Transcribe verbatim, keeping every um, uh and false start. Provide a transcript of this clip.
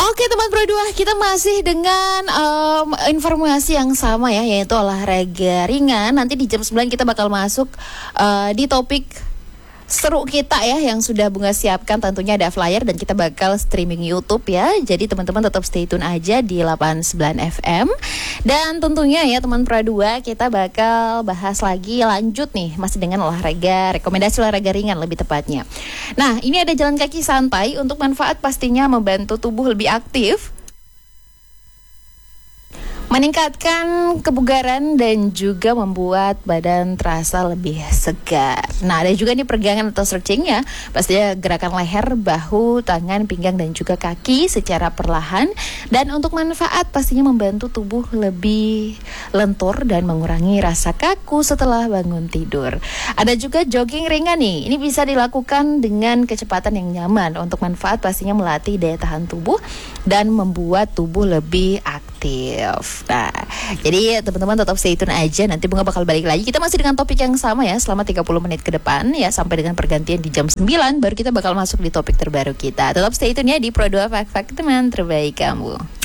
Oke teman Pro dua, kita masih dengan um, informasi yang sama ya, yaitu olahraga ringan. Nanti di jam sembilan kita bakal masuk uh, di topik seru kita ya, yang sudah Bunga siapkan. Tentunya ada flyer dan kita bakal streaming YouTube ya. Jadi teman-teman tetap stay tune aja di delapan puluh sembilan F M. Dan tentunya ya teman Pro dua, kita bakal bahas lagi lanjut nih, masih dengan olahraga, rekomendasi olahraga ringan lebih tepatnya. Nah, ini ada jalan kaki santai untuk manfaat pastinya membantu tubuh lebih aktif, meningkatkan kebugaran dan juga membuat badan terasa lebih segar. Nah, ada juga nih peregangan atau stretchingnya. Pastinya gerakan leher, bahu, tangan, pinggang dan juga kaki secara perlahan. Dan untuk manfaat pastinya membantu tubuh lebih lentur dan mengurangi rasa kaku setelah bangun tidur. Ada juga jogging ringan nih. Ini bisa dilakukan dengan kecepatan yang nyaman. Untuk manfaat pastinya melatih daya tahan tubuh dan membuat tubuh lebih aktif. Nah, jadi teman-teman tetap stay tune aja. Nanti Bunga bakal balik lagi. Kita masih dengan topik yang sama ya, selama tiga puluh menit ke depan ya, sampai dengan pergantian di jam sembilan baru kita bakal masuk di topik terbaru kita. Tetap stay tune ya di Pro dua Fak Fak, teman terbaik kamu.